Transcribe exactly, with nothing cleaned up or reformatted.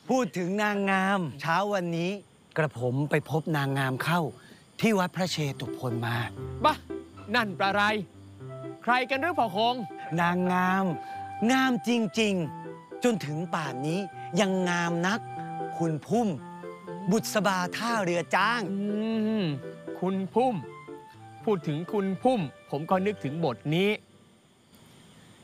พูดถึงนางงามเช้าวันนี้กระผมไปพบนางงามเข้าที่วัดพระเชตุพนมาบ้านั่นประไรใครกันหรือพ่อคงนางงามงามจริงๆจนถึงป่านนี้ยังงามนักคุณพุ่มบุษบาท่าเรือจ้างอืมคุณพุ่มพูดถึงคุณพุ่มผมก็นึกถึงบทนี้